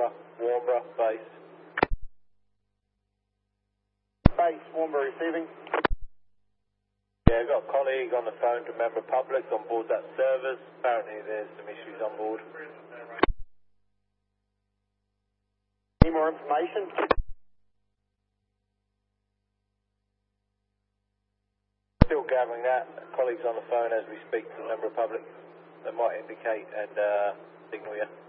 Warnbro, base. Base, Warnbro receiving. Yeah, I've got a colleague on the phone to Member Public on board that servers. Apparently there's some issues on board. Any more information? Still gathering that. Colleagues on the phone as we speak to the Member Public. That might indicate and signal you.